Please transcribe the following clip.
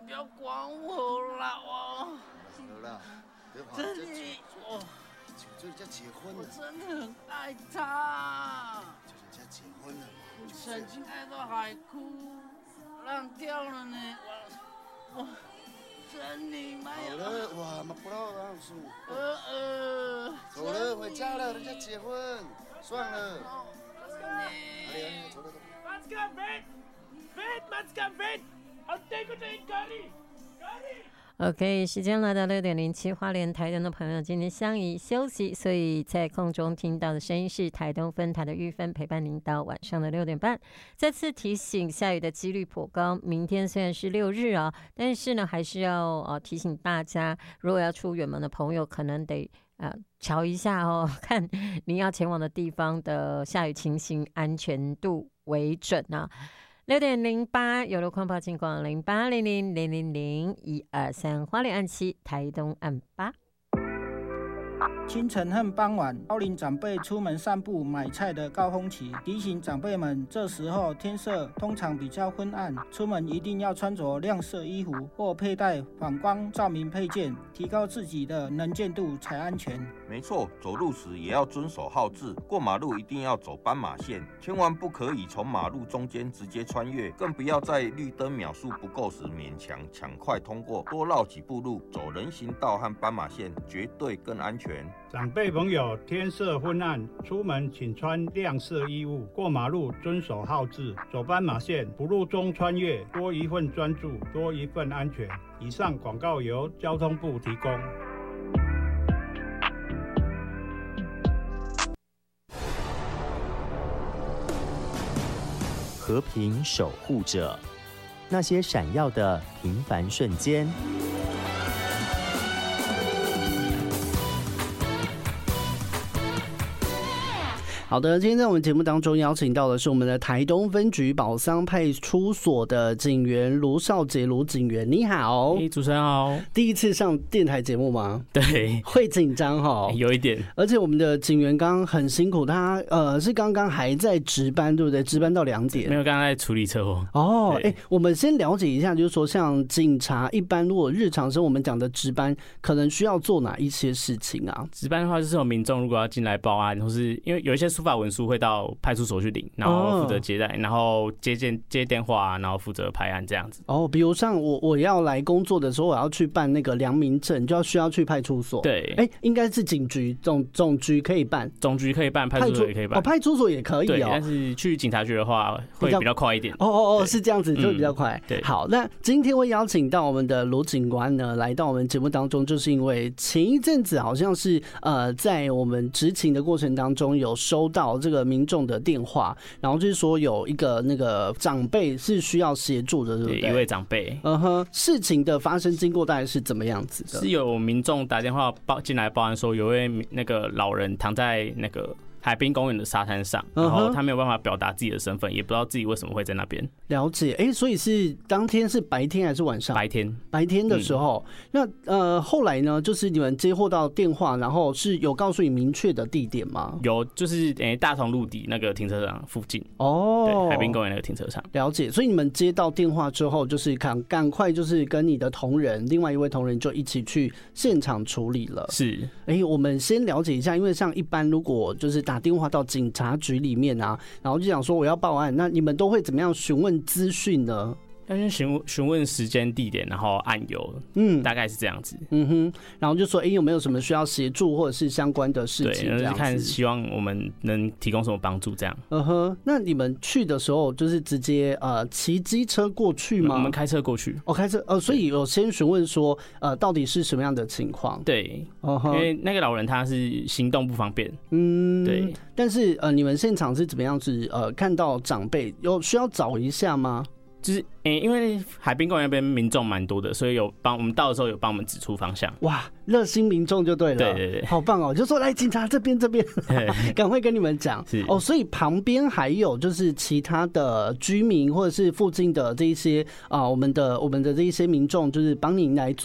不要管我啦，我。 好啦，别跑， 珍妮，我就人家结婚了， 我真的很爱他， 就人家结婚了嘛。 我曾经爱到海枯浪掉了呢，我珍妮，妈呀！ 好了，哇，妈不让让叔。走了，回家了，人家结婚，算了。 珍妮， 走了。 I'll take it in, Gary. OK， 时间来到6:07，花莲台东的朋友今天相宜休息，所以在空中听到的声音是台东分台的玉芬陪伴您到晚上的6点半。再次提醒，下雨的几率颇高。明天虽然是6日啊，但是呢，还是要提醒大家，如果要出远门的朋友，可能得瞧一下哦，看您要前往的地方的下雨情形，安全度为准啊。6:08，有路况报警广0800000123，花莲按7，台东按8。 清晨和傍晚，高龄长辈出门散步买菜的高峰期，提醒长辈们，这时候天色通常比较昏暗，出门一定要穿着亮色衣服或佩戴反光照明配件，提高自己的能见度才安全。 没错，走路时也要遵守号志，过马路一定要走斑马线，千万不可以从马路中间直接穿越，更不要在绿灯秒数不够时勉强抢快通过，多绕几步路，走人行道和斑马线，绝对更安全。 长辈朋友，天色昏暗，出门请穿亮色衣物，过马路遵守号志，走斑马线，不路中穿越，多一份专注，多一份安全。以上广告由交通部提供。 和平守护者，那些闪耀的平凡瞬间。 好的，今天在我们节目当中邀请到的是我们的台东分局宝桑派出所的警员卢少杰卢警员，你好。 主持人好。 第一次上电台节目吗？ 对， 会紧张哈， 有一点。 而且我们的警员刚刚很辛苦，他是刚刚还在值班，对不对？值班到2点。 没有，刚刚在处理车祸。 哦，我们先了解一下，就是说像警察一般，如果日常生活我们讲的值班，可能需要做哪一些事情啊？ 值班的话，就是有民众如果要进来报案，或是因为有一些书法文书会到派出所去领，然后负责接待，然后接电话，然后负责排案这样子。 哦，比如像我要来工作的时候，我要去办那个良民证，就需要去派出所。 对， 应该是警局总局可以办， 总局可以办，派出所也可以办。 派出所也可以但是去警察局的话会比较快一点。 是这样子，就比较快。 对， 好，那今天会邀请到我们的卢警官呢，来到我们节目当中，就是因为前一阵子好像是在我们执勤的过程当中有收到这个民众的电话，然后就是说有一个那个长辈是需要协助的，对不对？ 一位长辈。 事情的发生经过大概是怎么样子的？ 是有民众打电话进来报案说，有位那个老人躺在那个海滨公园的沙滩上，然后他没有办法表达自己的身份，也不知道自己为什么会在那边。 了解，所以是当天是白天还是晚上？白天的时候。那后来呢？就是你们接获到电话，然后是有告诉你明确的地点吗？ 有，就是大同路底那个停车场附近。对，海滨公园那个停车场。 了解，所以你们接到电话之后，就是赶快就是跟你的同仁，另外一位同仁就一起去现场处理了。 是， 我们先了解一下，因为像一般如果就是打电话到警察局里面啊，然后就想说我要报案，那你们都会怎么样询问资讯呢？ 要先询问时间、地点，然后案由，大概是这样子。 然后就说，有没有什么需要协助或者是相关的事情？ 对，看希望我们能提供什么帮助这样。 那你们去的时候就是直接骑机车过去吗？ 我们开车过去。 开车所以有先询问说到底是什么样的情况？ 对，因为那个老人他是行动不方便。对。 但是你们现场是怎么样子看到长辈有需要找一下吗？ 就是因为海滨公园那边民众蛮多的，所以我们到的时候有帮我们指出方向。 哇，热心民众就对了。 对， 好棒哦！就说来警察这边，赶快跟你们讲。所以旁边还有就是其他的居民或者是附近的这一些我们的这一些民众，就是帮您来做